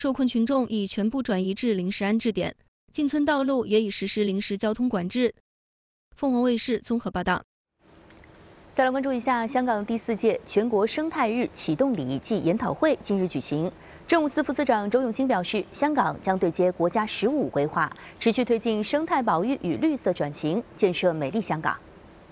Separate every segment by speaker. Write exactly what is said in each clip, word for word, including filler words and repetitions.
Speaker 1: 受困群众已全部转移至临时安置点，进村道路也已实施临时交通管制。凤凰卫视综合报道。
Speaker 2: 再来关注一下香港第四届全国生态日启动礼暨研讨会近日举行。政务司副司长周永清表示，香港将对接国家“十五”规划，持续推进生态保育与绿色转型，建设美丽香港。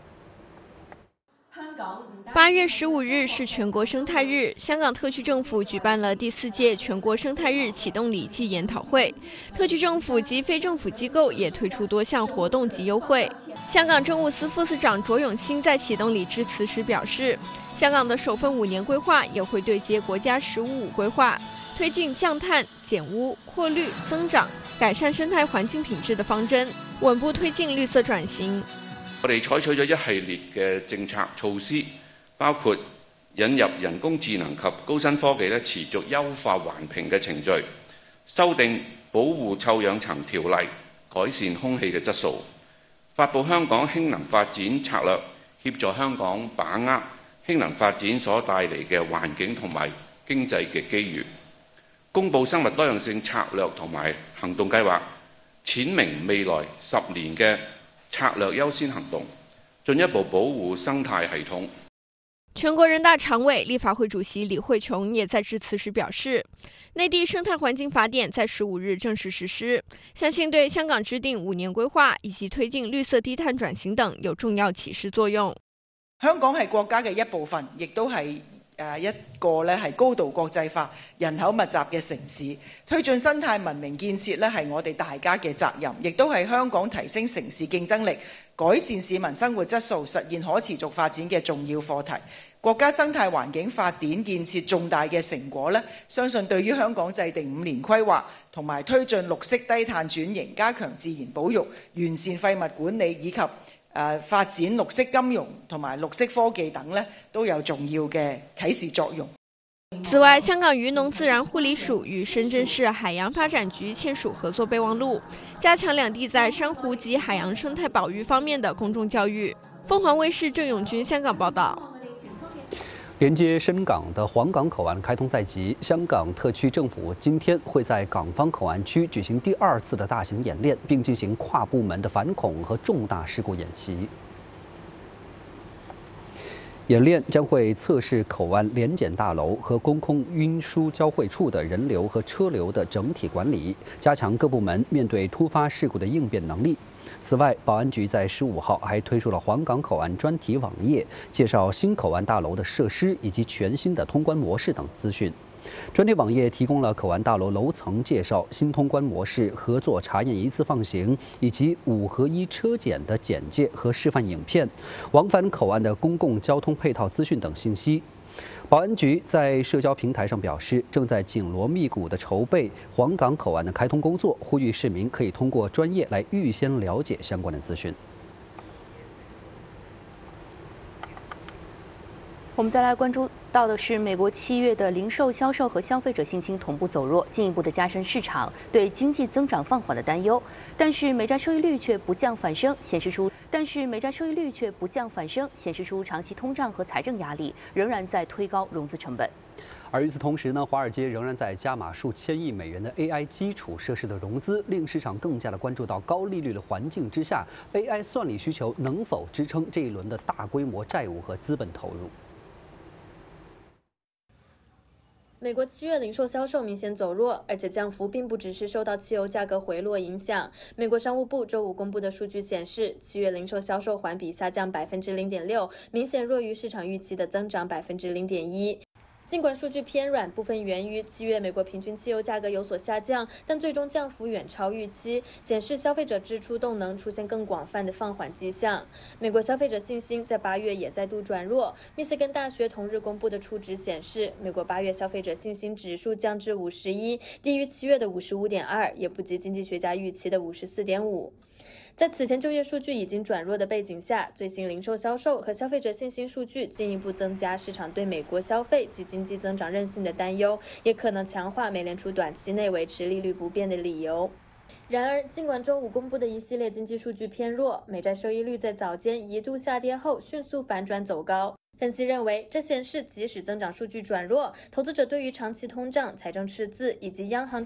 Speaker 3: 八月十五日是全国生态日，香港特区政府举办了第四届全国生态日启动礼暨研讨会。特区政府及非政府机构也推出多项活动及优惠。香港政务司副司长卓永清在启动礼致辞时表示，香港的首份五年规划也会对接国家“十五五”规划，推进降碳、减污、扩绿、增长、改善生態環境品質的方針，穩步推進綠色轉型。
Speaker 4: 我哋採取咗一系列嘅政策措施，包括引入人工智能及高新科技咧，持續優化環評嘅程序，修訂保護臭氧層條例，改善空氣嘅質素，發布香港氫能發展策略，協助香港把握氫能發展所帶嚟嘅環境同埋經濟嘅機遇。公布生物多樣性策略同埋行動計劃，闡明未來十年嘅策略優先行動，進一步保護生態系統。
Speaker 3: 全国人大常委、立法会主席李慧琼也在致辞时表示，内地生态环境法典在十五日正式实施，相信对香港制定五年規劃以及推進綠色低碳轉型等有重要啟示作用。
Speaker 5: 香港係國家嘅一部分，亦都係誒一個咧係高度國際化、人口密集嘅城市，推進生態文明建設咧係我哋大家嘅責任，亦都係香港提升城市競爭力、改善市民生活質素、實現可持續發展嘅重要課題。國家生態環境法典建設重大嘅成果咧，相信對於香港制定五年規劃同埋推進綠色低碳轉型、加強自然保育、完善廢物管理以及誒、呃、發展綠色金融同埋綠色科技等咧，都有重要嘅啟示作用。
Speaker 3: 此外，香港漁農自然護理署與深圳市海洋發展局簽署合作備忘錄，加強兩地在珊瑚及海洋生態保育方面的公眾教育。鳳凰衛視鄭永軍香港報道。
Speaker 6: 連接深港的皇崗口岸開通在即，香港特區政府今天會在港方口岸區舉行第二次的大型演練，並進行跨部門的反恐和重大事故演習。演練將會測試口岸聯檢大樓和公空運輸交匯處的人流和車流的整體管理，加強各部門面對突發事故的應變能力。此外，保安局在十五號還推出了皇崗口岸專題網頁，介紹新口岸大樓的設施以及全新的通關模式等資訊。專題網頁提供了口岸大樓樓層介紹、新通關模式、合作查驗一次放行以及五合一車檢的簡介和示範影片，往返口岸的公共交通配套資訊等信息。保安局在社交平台上表示，正在緊鑼密鼓地籌備皇崗口岸的開通工作，呼籲市民可以通過專業來預先了解相關的資訊。
Speaker 2: 我們再來關注到的是，美國七月的零售銷售和消費者信心同步走弱，進一步的加深市場對經濟增長放緩的擔憂。但是美債收益率卻不降反升，顯示出但是美債收益率卻不降反升，顯示出長期通脹和財政壓力仍然在推高融資成本。
Speaker 6: 而與此同時呢，華爾街仍然在加碼數千億美元的 A I 基礎設施的融資，令市場更加的關注到高利率的環境之下 ，A I 算力需求能否支撐這一輪的大規模債務和資本投入。
Speaker 7: 美國七月零售銷售明顯走弱，而且降幅並不只是受到汽油價格回落影響。美國商務部周五公布的數據顯示，七月零售銷售環比下降百分之零點六，明顯弱於市場預期的增長百分之零點一。儘管數據偏軟，部分源於七月美國平均汽油價格有所下降，但最終降幅遠超預期，顯示消費者支出動能出現更廣泛的放緩跡象。美國消費者信心在八月也再度轉弱。密歇根大學同日公布的初值顯示，美國八月消費者信心指數降至五十一，低於七月的五十五點二，也不及經濟學家預期的五十四點五。在此前就業數據已經轉弱的背景下，最新零售銷售和消費者信心數據進一步增加市場對美國消費及經濟增長韌性的擔憂，也可能強化美聯儲短期內維持利率不變的理由。然而，儘管周五公布的一系列經濟數據偏弱，美債收益率在早間一度下跌後迅速反轉走高。分析認為，這顯示即使增長數據轉弱，投資者對於長期通脹、財政赤字以及央行